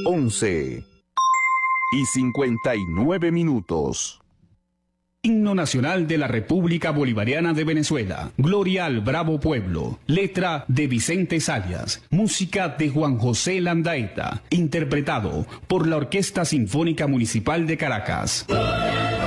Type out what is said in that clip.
11:59. Himno Nacional de la República Bolivariana de Venezuela. Gloria al Bravo Pueblo. Letra de Vicente Zayas. Música de Juan José Landaeta. Interpretado por la Orquesta Sinfónica Municipal de Caracas.